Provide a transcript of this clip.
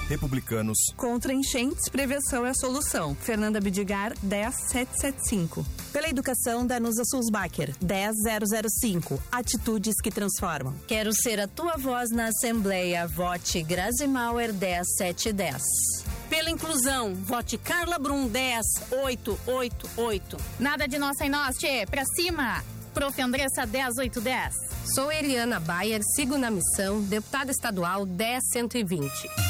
Republicanos. Contra enchentes, prevenção é a solução. Fernanda Bidigar, 10775. Pela educação, Danusa Sulzbacher, 10005. Atitudes que transformam. Quero ser a tua voz na Assembleia. Vote Grazi Mauer, 10710. Pela inclusão, vote Carla Brum, 10888. Nada de nós sem nós, tchê. Pra cima. Prof. Andressa, 10810. Sou Eliana Bayer, sigo na missão, deputada estadual 10120.